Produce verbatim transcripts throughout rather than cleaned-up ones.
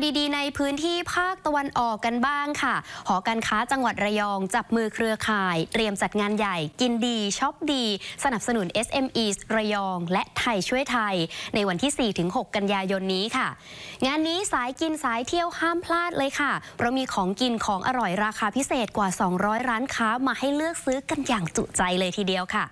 ดีๆในพื้นที่ภาคตะวันออกกันบ้างค่ะหอการค้าจังหวัดระยองจับมือเครือข่ายเตรียมจัดงานใหญ่กินดีช็อปดีสนับสนุน เอส เอ็ม อี ระยองและไทยช่วยไทยในวันที่ สี่ถึงหก กันยายนนี้ค่ะงานนี้สายกินสายเที่ยวห้ามพลาดเลยค่ะเพราะมีของกินของอร่อยราคาพิเศษกว่า สองร้อย ร้านค้ามาให้เลือกซื้อกันอย่างจุใจเลยทีเดียวค่ะ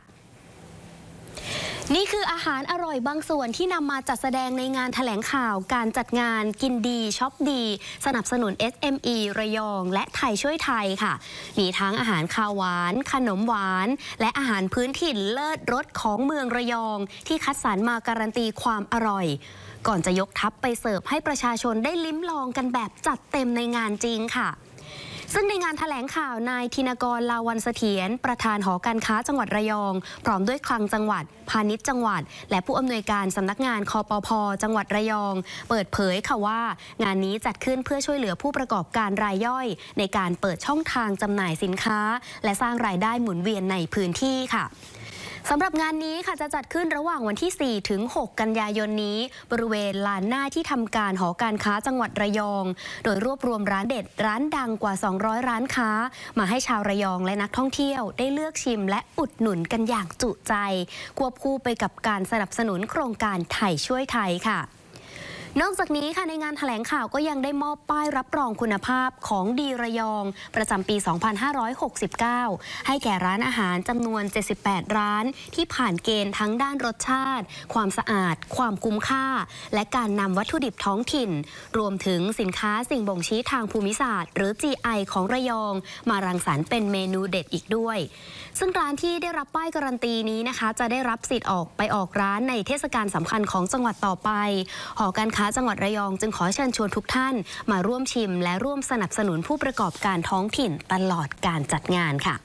นี่คืออาหารอร่อยบางส่วนที่นำมาจัดแสดงในงานแถลงข่าวการจัดงานกินดีช็อปดีสนับสนุน เอส เอ็ม อี ระยองและไทยช่วยไทยค่ะมีทั้งอาหารคาวหวานขนมหวานและอาหารพื้นถิ่นเลิศรสของเมืองระยองที่คัดสรรมาการันตีความอร่อยก่อนจะยกทัพไปเสิร์ฟให้ประชาชนได้ลิ้มลองกันแบบจัดเต็มในงานจริงค่ะซึ่งในงานแถลงข่าวนายธินกรลาวันเสถียรประธานหอการค้าจังหวัดระยองพร้อมด้วยคลังจังหวัดพาณิชย์จังหวัดและผู้อำนวยการสำนักงานคปภ.จังหวัดระยองเปิดเผยค่ะว่างานนี้จัดขึ้นเพื่อช่วยเหลือผู้ประกอบการรายย่อยในการเปิดช่องทางจำหน่ายสินค้าและสร้างรายได้หมุนเวียนในพื้นที่ค่ะสำหรับงานนี้ค่ะจะจัดขึ้นระหว่างวันที่ สี่ถึงหก กันยายนนี้บริเวณลานหน้าที่ทำการหอการค้าจังหวัดระยองโดยรวบรวมร้านเด็ดร้านดังกว่า สองร้อย ร้านค้ามาให้ชาวระยองและนักท่องเที่ยวได้เลือกชิมและอุดหนุนกันอย่างจุใจควบคู่ไปกับการสนับสนุนโครงการไทยช่วยไทยค่ะนอกจากนี้ค่ะในงานแถลงข่าวก็ยังได้มอบป้ายรับรองคุณภาพของดีระยองประจำปี สองพันห้าร้อยหกสิบเก้า ให้แก่ร้านอาหารจำนวน เจ็ดสิบแปด ร้านที่ผ่านเกณฑ์ทั้งด้านรสชาติความสะอาดความคุ้มค่าและการนำวัตถุดิบท้องถิ่นรวมถึงสินค้าสิ่งบ่งชี้ทางภูมิศาสตร์หรือ จี ไอ ของระยองมารังสรรค์เป็นเมนูเด็ดอีกด้วยซึ่งร้านที่ได้รับป้ายการันตีนี้นะคะจะได้รับสิทธิ์ออกไปออกร้านในเทศกาลสำคัญของจังหวัดต่อไปหอการค้าจังหวัดระยองจึงขอเชิญชวนทุกท่านมาร่วมชิมและร่วมสนับสนุนผู้ประกอบการท้องถิ่นตลอดการจัดงานค่ะ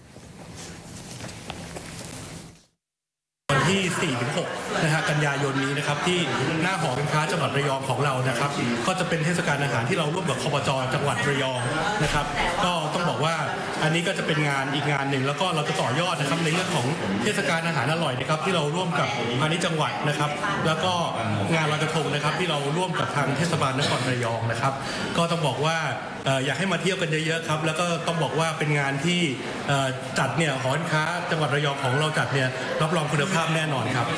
วันที่ สี่ถึงหก นะฮะกันยายนนี้นะครับที่หน้าหอการค้าจังหวัดระยองของเรานะครับก็จะเป็นเทศกาลอาหารที่เราร่วมกับคปจ.จังหวัดระยองนะครับก็ต้องบอกว่าอันนี้ก็จะเป็นงานอีกงานหนึ่งแล้วก็เราจะต่อยอดนะครับในเรื่องของเทศกาลอาหารอร่อยนะครับที่เราร่วมกับพาณิชย์จังหวัดนะครับแล้วก็งานลอยกระทงนะครับที่เราร่วมกับทางเทศบาลนครระยองนะครับก็ต้องบอกว่าอยากให้มาเที่ยวกันเยอะๆครับแล้วก็ต้องบอกว่าเป็นงานที่จัดเนี่ยหอการค้าจังหวัดระยองของเราจัดเนี่ยรับรองคุณภาพแน่นอนครับ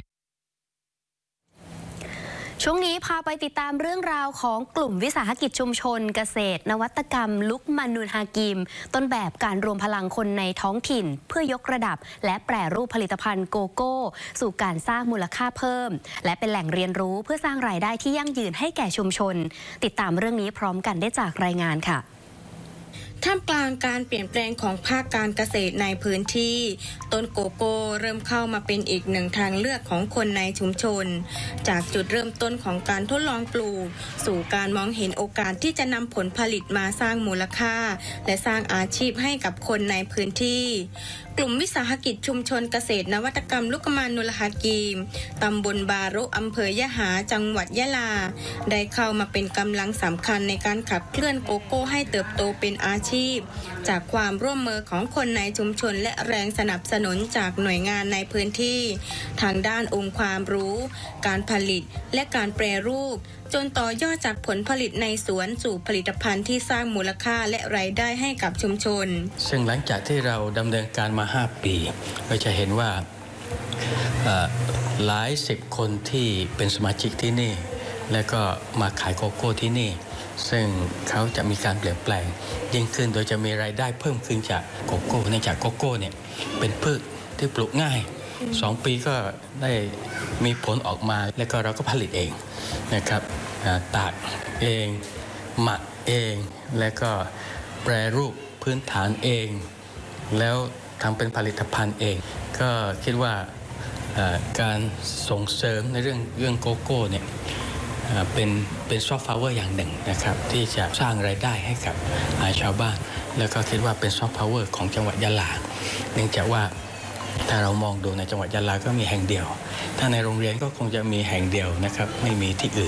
ช่วงนี้พาไปติดตามเรื่องราวของกลุ่มวิสาหกิจชุมชนเกษตรนวัตกรรมลุกมานูนฮากิมต้นแบบการรวมพลังคนในท้องถิ่นเพื่อยกระดับและแปรรูปผลิตภัณฑ์โกโก้สู่การสร้างมูลค่าเพิ่มและเป็นแหล่งเรียนรู้เพื่อสร้างรายได้ที่ยั่งยืนให้แก่ชุมชนติดตามเรื่องนี้พร้อมกันได้จากรายงานค่ะท่ามกลางการเปลี่ยนแปลงของภาคการเกษตรในพื้นที่ต้นโกโก้เริ่มเข้ามาเป็นอีกหนึ่งทางเลือกของคนในชุมชนจากจุดเริ่มต้นของการทดลองปลูกสู่การมองเห็นโอกาสที่จะนำผลผลิตมาสร้างมูลค่าและสร้างอาชีพให้กับคนในพื้นที่กลุ่มวิสาหกิจชุมชนเกษตรนวัตกรรมลุกมานุลฮากีมตำบลบารุอำเภอยะหาจังหวัดยะลาได้เข้ามาเป็นกำลังสำคัญในการขับเคลื่อนโกโก้ให้เติบโตเป็นอาชีพจากความร่วมมือของคนในชุมชนและแรงสนับสนุนจากหน่วยงานในพื้นที่ทางด้านองค์ความรู้การผลิตและการแปรรูปจนต่อยอดจากผลผลิตในสวนสู่ผลิตภัณฑ์ที่สร้างมูลค่าและรายได้ให้กับชุมชนซึ่งหลังจากที่เราดำเนินการมาห้าปีเราจะเห็นว่าหลายสิบคนที่เป็นสมาชิกที่นี่และก็มาขายโกโก้ที่นี่ซึ่งเขาจะมีการเปลี่ยนแปลงยิ่งขึ้นโดยจะมีรายได้เพิ่มขึ้นจากโกโก้เนื่องจากโกโก้เนี่ยเป็นพืชที่ปลูกง่ายสองปีก็ได้มีผลออกมาแล้วก็เราก็ผลิตเองนะครับตากเองหมักเองแล้วก็แปรรูปพื้นฐานเองแล้วทำเป็นผลิตภัณฑ์เองก็คิดว่าการส่งเสริมในเรื่องเรื่องโกโก้เนี่ยเป็นเป็นซอฟต์พาวเวอร์อย่างหนึ่งนะครับที่จะสร้างรายได้ให้กับชาวบ้านแล้วก็คิดว่าเป็นซอฟต์พาวเวอร์ของจังหวัดยะลาเนื่องจากว่าถ้าเรามองดูในจังหวัดยะลาก็มีแห่งเดียวถ้าในโรงเรียนก็คงจะมีแห่งเดียวนะครับไม่มีที่อื่น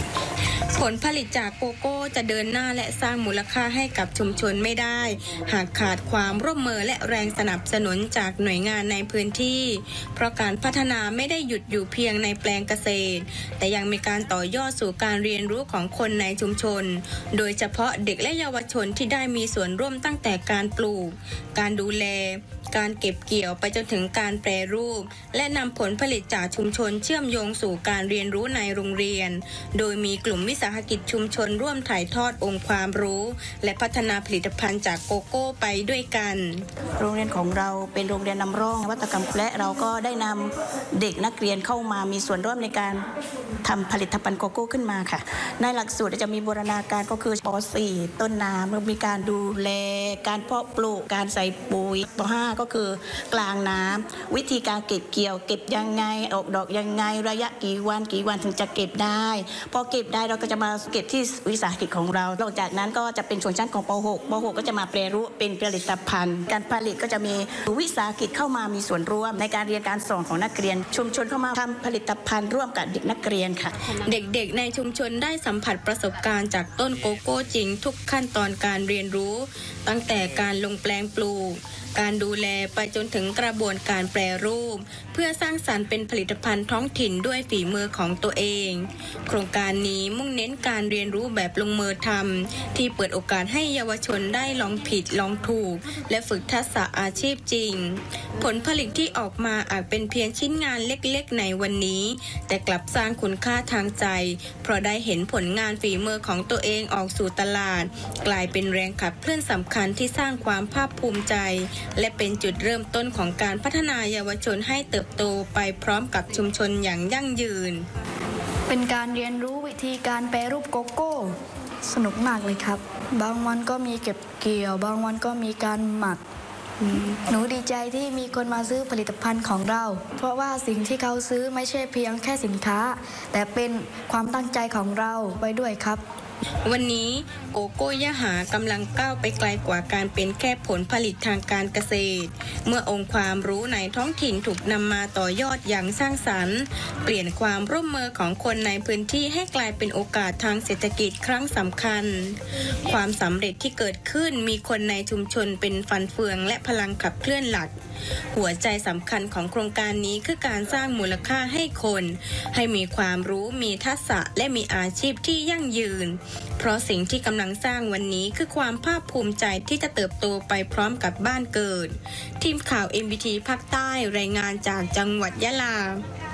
ผลผลิตจากโกโก้จะเดินหน้าและสร้างมูลค่าให้กับชุมชนไม่ได้หากขาดความร่วมมือและแรงสนับสนุนจากหน่วยงานในพื้นที่เพราะการพัฒนาไม่ได้หยุดอยู่เพียงในแปลงเกษตรแต่ยังมีการต่อยอดสู่การเรียนรู้ของคนในชุมชนโดยเฉพาะเด็กและเยาวชนที่ได้มีส่วนร่วมตั้งแต่การปลูกการดูแลการเก็บเกี่ยวไปจนถึงการแปรรูปและนำผลผลิตจากชุมชนเชื่อมโยงสู่การเรียนรู้ในโรงเรียนโดยมีกลุ่มวิสาหกิจชุมชนร่วมถ่ายทอดองค์ความรู้และพัฒนาผลิตภัณฑ์จากโกโก้ไปด้วยกันโรงเรียนของเราเป็นโรงเรียนนำร่องนวัตกรรมและเราก็ได้นำเด็กนักเรียนเข้ามามีส่วนร่วมในการทำผลิตภัณฑ์โกโก้ขึ้นมาค่ะในหลักสูตรจะมีบูรณาการก็คือป .สี่ ต้นน้ำมีการดูแลการเพาะปลูกการใส่ปุ๋ยป .ห้า ก็คือกลางน้ำวิธีการเก็บเกี่ยวเก็บยังไงออกดอกยังไงระยะกี่วันกี่วันถึงจะเก็บได้พอเก็บได้เราก็จะมาเก็บที่วิสาหกิจของเราหลังจากนั้นก็จะเป็นส่วนชั้นของป .หก ป .หก ก็จะมาแปรรูปเป็นผลิตภัณฑ์การผลิตก็จะมีวิสาหกิจเข้ามามีส่วนร่วมในการเรียนการสอนของนักเรียนชุมชนเข้ามาทำผลิตภัณฑ์ร่วมกับเด็กนักเรียนค่ะเด็กๆในชุมชนได้สัมผัสประสบการณ์จากต้นโกโก้จริงทุกขั้นตอนการเรียนรู้ตั้งแต่การลงแปลงปลูกการดูแลไปจนถึงกระบวนการแปรรูปเพื่อสร้างสรรค์เป็นผลิตภัณฑ์ท้องถิ่นด้วยฝีมือของตัวเองโครงการนี้มุ่งเน้นการเรียนรู้แบบลงมือทำที่เปิดโอกาสให้เยาวชนได้ลองผิดลองถูกและฝึกทักษะอาชีพจริงผลผลิตที่ออกมาอาจเป็นเพียงชิ้นงานเล็กๆในวันนี้แต่กลับสร้างคุณค่าทางใจเพราะได้เห็นผลงานฝีมือของตัวเองออกสู่ตลาดกลายเป็นแรงขับเคลื่อนสำคัญที่สร้างความภาคภูมิใจและเป็นจุดเริ่มต้นของการพัฒนาเยาวชนให้เติบโตไปพร้อมกับชุมชนอย่างยั่งยืนเป็นการเรียนรู้วิธีการแปรรูปโกโก้สนุกมากเลยครับบางวันก็มีเก็บเกี่ยวบางวันก็มีการหมักหนูดีใจที่มีคนมาซื้อผลิตภัณฑ์ของเราเพราะว่าสิ่งที่เขาซื้อไม่ใช่เพียงแค่สินค้าแต่เป็นความตั้งใจของเราไปด้วยครับวันนี้โกโก้ยะหากำลังก้าวไปไกลกว่าการเป็นแค่ผลผลิตทางการเกษตรเมื่อองค์ความรู้ในท้องถิ่นถูกนำมาต่อยอดอย่างสร้างสรรค์เปลี่ยนความร่วมมือของคนในพื้นที่ให้กลายเป็นโอกาสทางเศรษฐกิจครั้งสำคัญความสำเร็จที่เกิดขึ้นมีคนในชุมชนเป็นฟันเฟืองและพลังขับเคลื่อนหลักหัวใจสำคัญของโครงการนี้คือการสร้างมูลค่าให้คนให้มีความรู้มีทักษะและมีอาชีพที่ยั่งยืนเพราะสิ่งที่กำลังสร้างวันนี้คือความภาคภูมิใจที่จะเติบโตไปพร้อมกับบ้านเกิดทีมข่าว เอ็ม บี ที ภาคใต้รายงานจากจังหวัดยะลา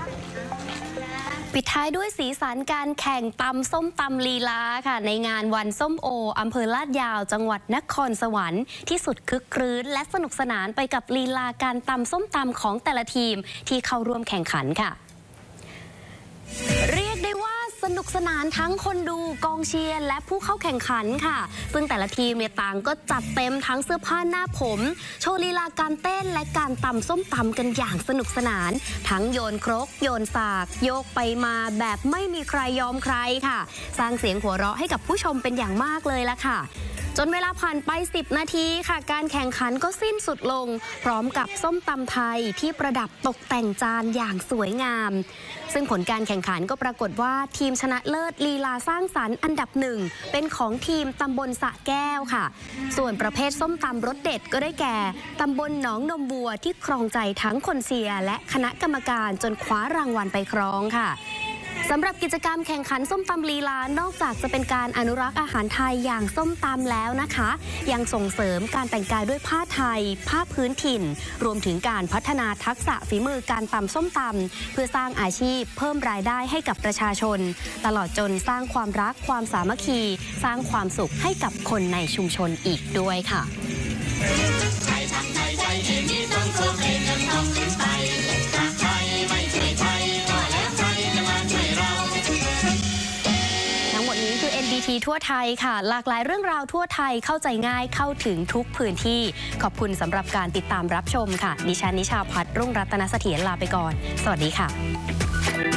ปิดท้ายด้วยสีสันการแข่งตำส้มตำลีลาค่ะในงานวันส้มโออำเภอลาดยาวจังหวัดนครสวรรค์ที่สุดคึกครื้นและสนุกสนานไปกับลีลาการตำส้มตำของแต่ละทีมที่เข้าร่วมแข่งขันค่ะเรียกได้ว่าสนุกสนานทั้งคนดูกองเชียร์และผู้เข้าแข่งขันค่ะซึ่งแต่ละทีมเนี่ยต่างก็จัดเต็มทั้งเสื้อผ้าหน้าผมโชว์ลีลาการเต้นและการตำส้มตำกันอย่างสนุกสนานทั้งโยนครกโยนสากโยกไปมาแบบไม่มีใครยอมใครค่ะสร้างเสียงหัวเราะให้กับผู้ชมเป็นอย่างมากเลยละค่ะจนเวลาผ่านไปสิบนาทีค่ะการแข่งขันก็สิ้นสุดลงพร้อมกับส้มตำไทยที่ประดับตกแต่งจานอย่างสวยงามซึ่งผลการแข่งขันก็ปรากฏว่าทีมชนะเลิศลีลาสร้างสรรค์อันดับหนึ่งเป็นของทีมตำบลสระแก้วค่ะส่วนประเภทส้มตำรสเด็ดก็ได้แก่ตำบลหนองนมบัวที่ครองใจทั้งคนเชียร์และคณะกรรมการจนคว้ารางวัลไปครองค่ะสำหรับกิจกรรมแข่งขันส้มตำลีลานอกจากจะเป็นการอนุรักษ์อาหารไทยอย่างส้มตำแล้วนะคะยังส่งเสริมการแต่งกายด้วยผ้าไทยผ้าพื้นถิ่นรวมถึงการพัฒนาทักษะฝีมือการตำส้มตำเพื่อสร้างอาชีพเพิ่มรายได้ให้กับประชาชนตลอดจนสร้างความรักความสามัคคีสร้างความสุขให้กับคนในชุมชนอีกด้วยค่ะทั่วไทยค่ะหลากหลายเรื่องราวทั่วไทยเข้าใจง่ายเข้าถึงทุกพื้นที่ขอบคุณสำหรับการติดตามรับชมค่ะดิฉันนิชาพัฒน์รุ่งรัตนเสถียรลาไปก่อนสวัสดีค่ะ